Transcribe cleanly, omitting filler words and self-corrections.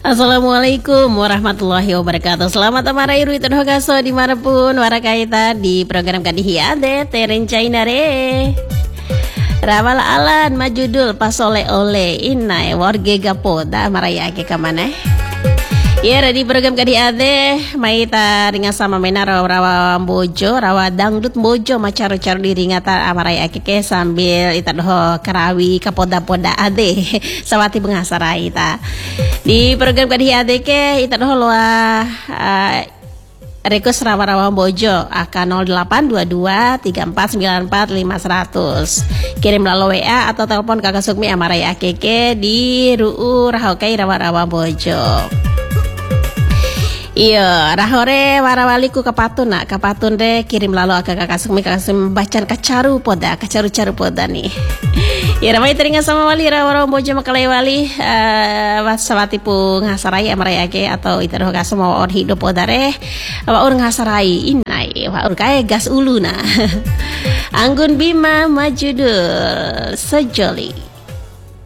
Assalamualaikum warahmatullahi wabarakatuh. Selamat amarai ruitan hogaso dimanapun warakaita di program kadihi ade terencainare. Rawal alan majudul pasole ole inai warge gapoda maraya ke kamane. Ya di program kadihi ade maita ringa sama mena rawa bojo rawa dangdut bojo macaru-caru di ringata amaraya ke sambil ita doho karawi kapoda-poda ade sawati bengasarai ita. Di program kadihi ade ke ita doho loa request rawa-rawa bojo akan 0822 3494 500. Kirim melalui WA atau telepon Kakak Sukmi amarai akeke di Ruu Rahokai rawa-rawa bojo. Iya, rahore warawaliku kapatun nak kapatun deh kirim lalu kakak Sukmi bacan kacaru caru poda nih. Ya ramai teringat sama wali rawa bojo makalai wali wasawati pu ngasarai amarai ake atau itu roh kasu mau or hidup podare wa ur ngasarai inai wa ur kaya gas ulu nah. Anggun Bima majudul sejoli.